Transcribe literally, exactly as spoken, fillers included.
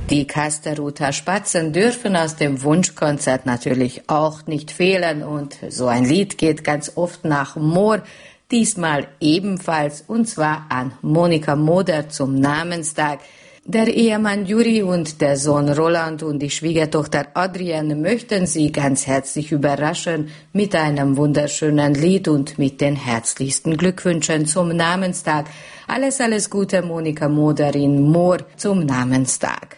Die Kasteruther Spatzen dürfen aus dem Wunschkonzert natürlich auch nicht fehlen und so ein Lied geht ganz oft nach Moor, diesmal ebenfalls und zwar an Monika Moder zum Namenstag. Der Ehemann Juri und der Sohn Roland und die Schwiegertochter Adrienne möchten Sie ganz herzlich überraschen mit einem wunderschönen Lied und mit den herzlichsten Glückwünschen zum Namenstag. Alles, alles Gute, Monika Moder in Moor zum Namenstag.